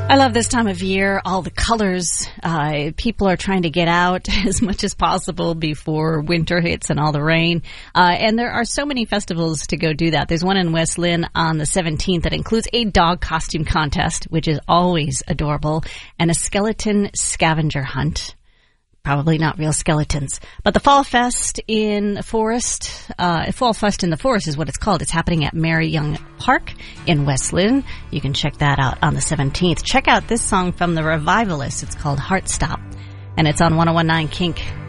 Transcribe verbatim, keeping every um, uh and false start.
I love this time of year, all the colors. Uh, people are trying to get out as much as possible before winter hits and all the rain. Uh, and there are so many festivals to go do that. There's one in West Lynn on the seventeenth that includes a dog costume contest, which is always adorable, and a skeleton scavenger hunt. Probably not real skeletons. But the Fall Fest in the Forest, uh, Fall Fest in the Forest is what it's called. It's happening at Mary Young Park in West Lynn. You can check that out on the seventeenth. Check out this song from the Revivalists. It's called Heart Stop, and it's on one oh one point nine Kink.